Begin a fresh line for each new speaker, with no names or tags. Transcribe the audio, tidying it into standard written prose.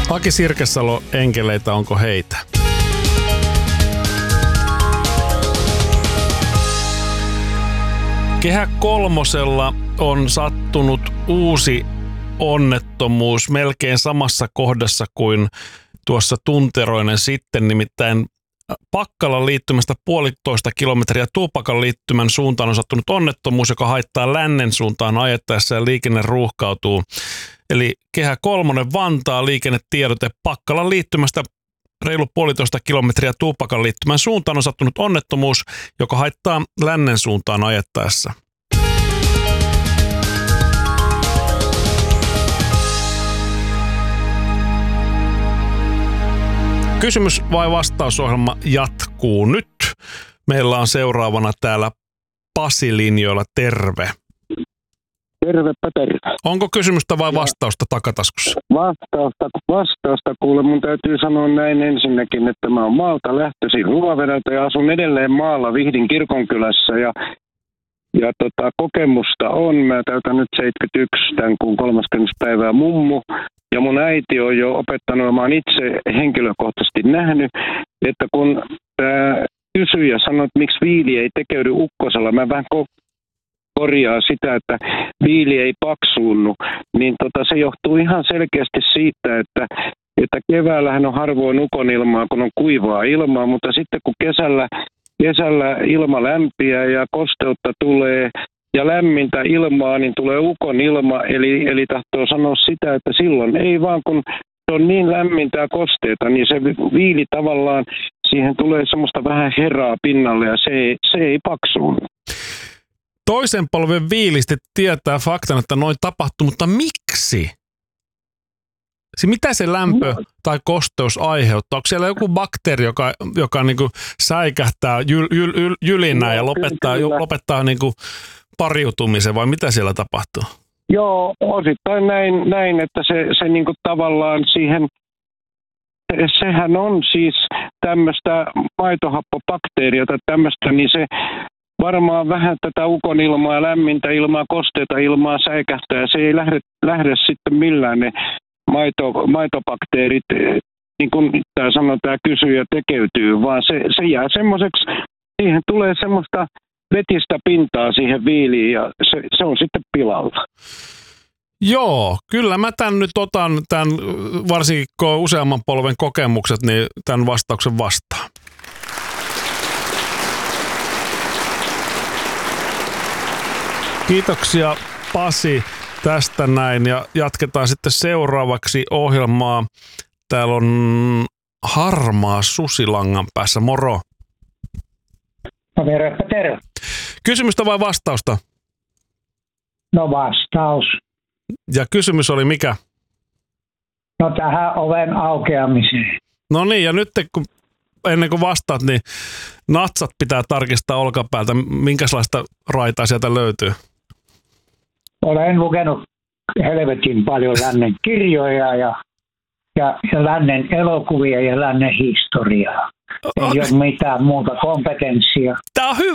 Aki Sirkesalo, enkeleitä, onko heitä? Kehä kolmosella on sattunut uusi onnettomuus melkein samassa kohdassa kuin tuossa tunteroinen sitten, nimittäin Pakkalan liittymästä 1,5 kilometriä Tuupakan liittymän suuntaan on sattunut onnettomuus, joka haittaa lännen suuntaan ajettaessa ja liikenne ruuhkautuu. Eli Kehä kolmonen Vantaa liikennetiedote Pakkalan liittymästä reilu 1,5 kilometriä Tuupakan liittymän suuntaan on sattunut onnettomuus, joka haittaa lännen suuntaan ajettaessa. Kysymys vai vastausohjelma jatkuu nyt. Meillä on seuraavana täällä Pasi linjoilla. Terve.
Tervepä terve.
Onko kysymystä vai vastausta takataskussa?
Vastausta kuule. Mun täytyy sanoa näin ensinnäkin, että mä oon maalta lähtöisin Ruovedeltä ja asun edelleen maalla Vihdin kirkonkylässä ja kokemusta on. Mä täytän nyt 71 tämän kuun 30. päivää mummu. Ja mun äiti on jo opettanut, ja mä oon itse henkilökohtaisesti nähnyt, että kun kysyjä sanoo, että miksi viili ei tekeydy ukkosella, mä vähän korjaa sitä, että viili ei paksuunnu, niin se johtuu ihan selkeästi siitä, että keväällähän on harvoin ukonilmaa, kun on kuivaa ilmaa, mutta sitten kun kesällä ilma lämpiää ja kosteutta tulee, ja lämmintä ilmaa, niin tulee ukon ilma, eli tahtoo sanoa sitä, että silloin ei vaan, kun se on niin lämmintä ja kosteita, niin se viili tavallaan, siihen tulee semmoista vähän herraa pinnalle ja se ei paksuun.
Toisen polven viilisti tietää faktan, että noin tapahtuu, mutta miksi? Mitä se lämpö tai kosteus aiheuttaa? Onko siellä joku bakteeri, joka niinku säikähtää jylinää ja lopettaa niinku pariutumisen, vai mitä siellä tapahtuu?
Joo, osittain näin että se niinku tavallaan siihen, sehän on siis tämmöistä maitohappobakteeria tai tämmöistä, niin se varmaan vähän tätä ukonilmaa, lämmintä ilmaa, kosteita ilmaa säikähtää, ja se ei lähde sitten millään ne maitobakteerit, niin kuin tämä kysyjä tekeytyy, vaan se jää semmoiseksi, siihen tulee semmoista vetistä pintaa siihen viiliin ja se on sitten pilalla.
Joo, kyllä mä tämän nyt otan, varsinkin kun on useamman polven kokemukset, niin tämän vastauksen vastaan. Kiitoksia Pasi tästä näin ja jatketaan sitten seuraavaksi ohjelmaa. Täällä on harmaa susilangan päässä. Moro.
No terve.
Kysymystä vai vastausta?
No vastaus.
Ja kysymys oli mikä?
No tähän oven aukeamiseen.
No niin, ja nyt ennen kuin vastaat, niin natsat pitää tarkistaa olkapäältä. Minkälaista raitaa sieltä löytyy?
Olen lukenut helvetin paljon lännen kirjoja ja lännen elokuvia ja lännen historiaa. Ei ole mitään muuta kompetenssia.
Tämä on hyvä.